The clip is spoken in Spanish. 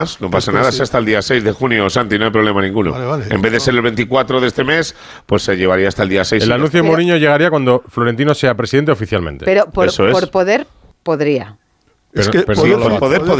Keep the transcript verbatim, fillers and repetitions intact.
No pasa nada, es hasta el día seis de junio, Santi, no hay problema ninguno. Vale, vale. En vez de ser el veinticuatro de este mes, pues se llevaría hasta el día seis. El anuncio de Mourinho llegaría cuando Florentino sea presidente oficialmente. Pero por, Eso es. por poder, podría. Pero, Es que pero poder- no lo va a poder hacer.